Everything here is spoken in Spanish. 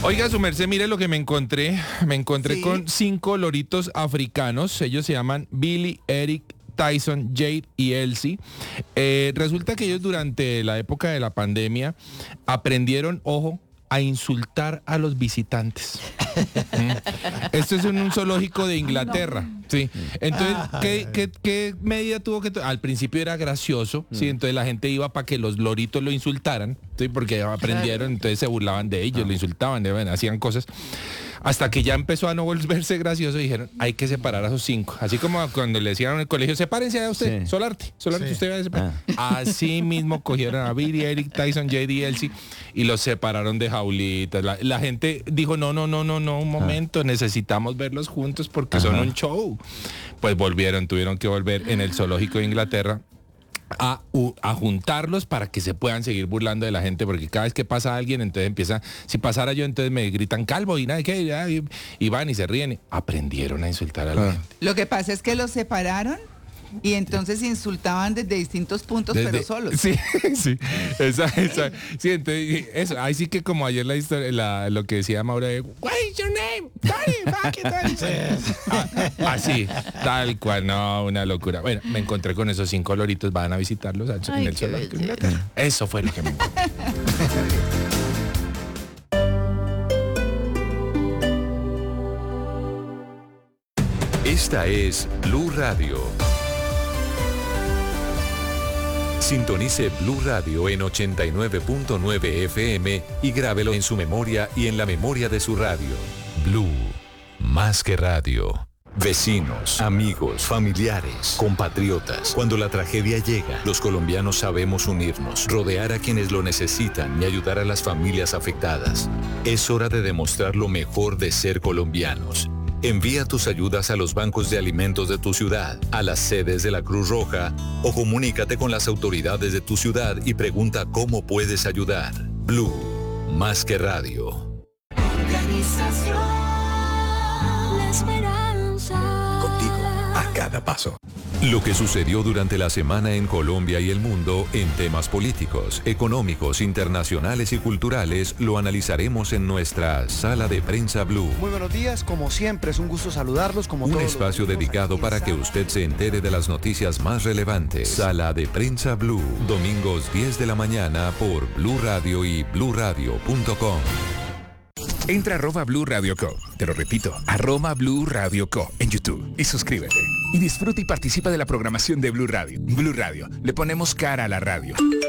Oiga, su merced, mire lo que me encontré. Me encontré Sí. con 5 loritos africanos. Ellos se llaman Billy, Eric, Tyson, Jade y Elsie. Resulta que ellos durante la época de la pandemia aprendieron, ojo, a insultar a los visitantes. Esto es en un zoológico de Inglaterra. Sí. Entonces, ¿qué medida tuvo que tomar? Al principio era gracioso, sí, entonces la gente iba para que los loritos lo insultaran, sí, porque aprendieron, entonces se burlaban de ellos, lo insultaban, hacían cosas. Hasta que ya empezó a no volverse gracioso, dijeron, hay que separar a esos 5. Así como cuando le decían en el colegio, sepárense a usted, Sí. Solarte, Sí. usted va a separar. Así mismo cogieron a Billy, Eric, Tyson, Jade y Elsie y los separaron de jaulitas. La gente dijo, no, un momento, necesitamos verlos juntos porque son un show. Pues tuvieron que volver en el zoológico de Inglaterra a juntarlos para que se puedan seguir burlando de la gente, porque cada vez que pasa alguien, entonces empieza, si pasara yo, entonces me gritan calvo y nada, y van y se ríen. Aprendieron a insultar a la gente. Lo que pasa es que los separaron y entonces insultaban desde distintos puntos, pero solos. Sí, sí, sí, entonces, eso, ahí sí que como ayer la historia, lo que decía Maura de, what is your name? Así, tal cual, no, una locura. Bueno, me encontré con esos 5 loritos, van a visitarlos en el zoológico. Eso fue lo que me encontré. Esta es Blue Radio. Sintonice Blue Radio en 89.9 FM y grábelo en su memoria y en la memoria de su radio. Blue, más que radio. Vecinos, amigos, familiares, compatriotas. Cuando la tragedia llega, los colombianos sabemos unirnos, rodear a quienes lo necesitan y ayudar a las familias afectadas. Es hora de demostrar lo mejor de ser colombianos. Envía tus ayudas a los bancos de alimentos de tu ciudad, a las sedes de la Cruz Roja o comunícate con las autoridades de tu ciudad y pregunta cómo puedes ayudar. Blue, más que radio. Organización La Esperanza. Contigo a cada paso. Lo que sucedió durante la semana en Colombia y el mundo en temas políticos, económicos, internacionales y culturales lo analizaremos en nuestra Sala de Prensa Blue. Muy buenos días, como siempre es un gusto saludarlos. Como Un todos espacio los domingos dedicado aquí en para que Sala usted se entere de las noticias más relevantes. Sala de Prensa Blue, domingos 10 de la mañana por Blue Radio y bluradio.com. Entra a @Blue Radio Co. Te lo repito, @Blue Radio Co. en YouTube y suscríbete. Y disfruta y participa de la programación de Blue Radio. Blue Radio, le ponemos cara a la radio.